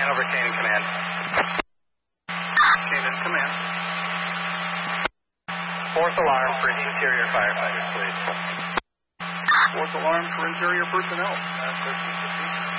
Over Canaan Command. Canaan Command. Fourth alarm for interior firefighters, please. Fourth alarm for interior personnel.